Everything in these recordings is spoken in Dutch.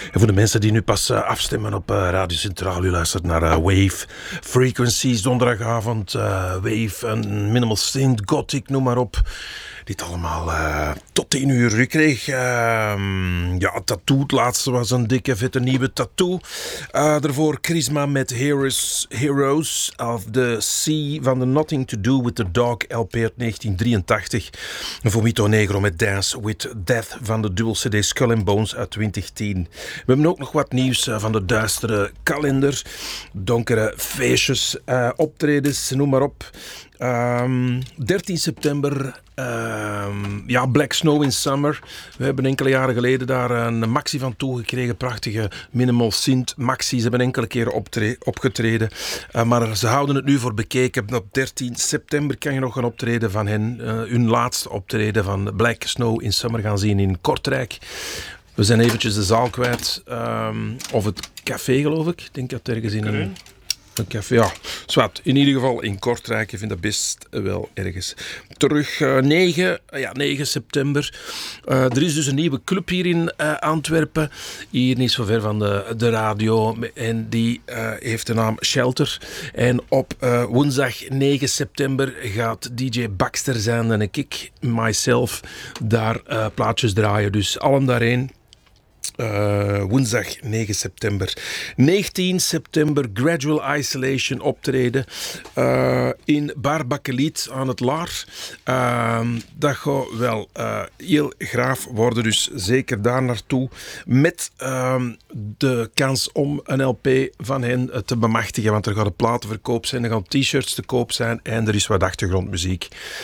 En voor de mensen die nu pas afstemmen op Radio Centraal, u luistert naar Wave Frequencies, donderdagavond, Wave, en Minimal Synth, Gothic, noem maar op. Dit allemaal tot 10 uur. U kreeg Tattoo. Het laatste was een dikke, vette nieuwe Tattoo. Daarvoor Charisma met Heroes of the Sea van The Nothing to Do with the Dog LP uit 1983. En Vomito Negro met Dance with Death van de dual CD Skull and Bones uit 2010. We hebben ook nog wat nieuws van de duistere kalender. Donkere feestjes, optredens, noem maar op. 13 september, Black Snow in Summer. We hebben enkele jaren geleden daar een maxi van toegekregen. Prachtige minimal synth maxi. Ze hebben enkele keren opgetreden. Maar ze houden het nu voor bekeken. Op 13 september kan je nog een optreden van hen. Hun laatste optreden van Black Snow in Summer gaan zien in Kortrijk. We zijn eventjes de zaal kwijt. Of het café, geloof ik. Ik denk dat het ergens in een café, ja, zwart. In ieder geval in Kortrijk. Je vindt dat best wel ergens. Terug 9 september. Er is dus een nieuwe club hier in Antwerpen. Hier niet zo ver van de radio. En die heeft de naam Shelter. En op woensdag 9 september gaat DJ Baxter zijn en ik, myself, daar plaatjes draaien. Dus allen daarheen. Woensdag 9 september. 19 september Gradual Isolation optreden in Bar Bakkeliet aan het Laar. Dat gaat wel heel graaf worden, dus zeker daar naartoe. Met de kans om een LP van hen te bemachtigen, want er gaat een platenverkoop zijn, er gaan t-shirts te koop zijn en er is wat achtergrondmuziek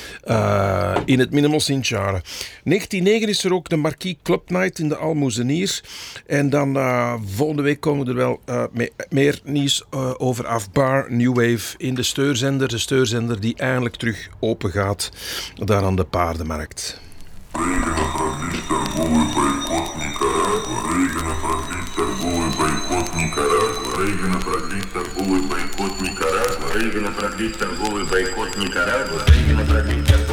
in het Minimal Synth genre. 1909 is er ook de Marquis Club Night in de Almoezenier. En dan volgende week komen we er wel meer nieuws over af. Bar New Wave in de Steurzender. De Steurzender die eindelijk terug open gaat. Daar aan de Paardenmarkt.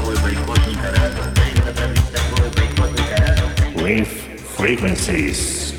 Wave Frequencies.